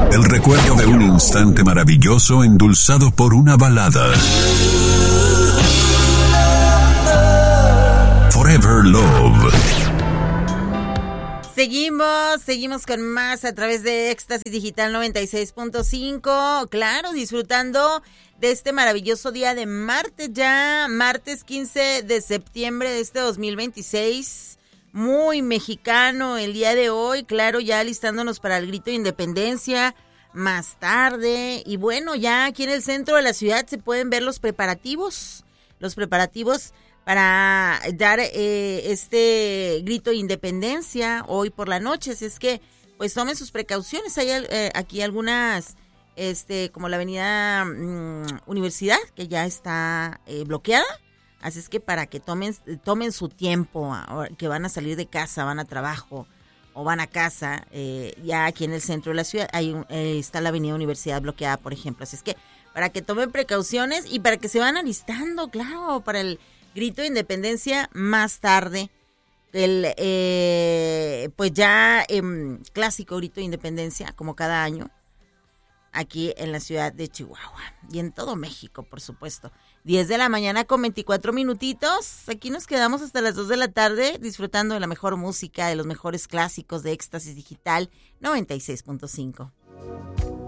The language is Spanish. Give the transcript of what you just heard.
El recuerdo de un instante maravilloso endulzado por una balada. Forever Love. Seguimos con más a través de Éxtasis Digital 96.5. Claro, disfrutando de este maravilloso día de martes ya, martes 15 de septiembre de este 2026. Muy mexicano el día de hoy, claro, ya listándonos para el grito de independencia más tarde. Y bueno, ya aquí en el centro de la ciudad se pueden ver los preparativos para dar este grito de independencia hoy por la noche. Así es que, pues tomen sus precauciones. Hay aquí algunas, como la avenida Universidad, que ya está bloqueada. Así es que para que tomen su tiempo, que van a salir de casa, van a trabajo o van a casa, ya aquí en el centro de la ciudad está la avenida Universidad bloqueada, por ejemplo. Así es que para que tomen precauciones y para que se van alistando, claro, para el grito de independencia más tarde. Pues ya clásico grito de independencia, como cada año, aquí en la ciudad de Chihuahua y en todo México, por supuesto. 10 de la mañana con 24 minutitos. Aquí nos quedamos hasta las 2 de la tarde disfrutando de la mejor música, de los mejores clásicos de Éxtasis Digital 96.5.